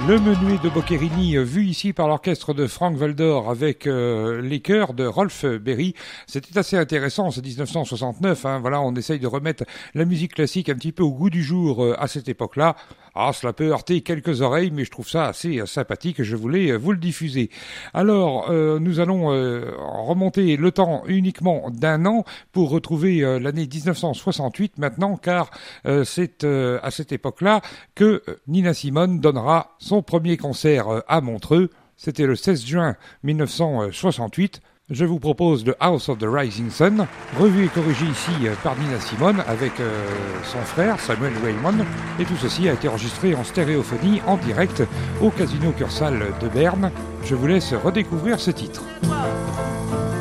Le menuet de Boccherini, vu ici par l'orchestre de Frank Waldor avec les chœurs de Rolf Berry. C'était assez intéressant, c'est 1969. Voilà, on essaye de remettre la musique classique un petit peu au goût du jour à cette époque-là. Ah, cela peut heurter quelques oreilles, mais je trouve ça assez sympathique. Je voulais vous le diffuser. Alors, nous allons remonter le temps uniquement d'un an pour retrouver l'année 1968 maintenant, car c'est à cette époque-là que Nina Simone donnera son premier concert à Montreux. C'était le 16 juin 1968. Je vous propose The House of the Rising Sun, revu et corrigé ici par Nina Simone avec son frère Samuel Raymond. Et tout ceci a été enregistré en stéréophonie en direct au Casino Cursal de Berne. Je vous laisse redécouvrir ce titre.